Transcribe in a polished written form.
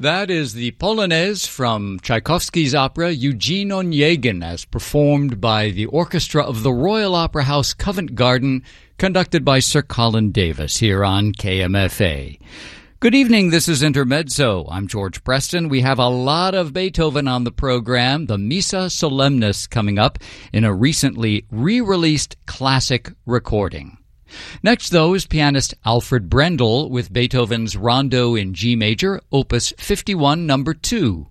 That is the Polonaise from Tchaikovsky's opera Eugene Onegin, as performed by the orchestra of the Royal Opera House Covent Garden, conducted by Sir Colin Davis here on KMFA. Good evening, this is Intermezzo. I'm George Preston. We have a lot of Beethoven on the program, the Missa Solemnis coming up in a recently re-released classic recording. Next, though, is pianist Alfred Brendel with Beethoven's Rondo in G major, Opus 51, No. 2.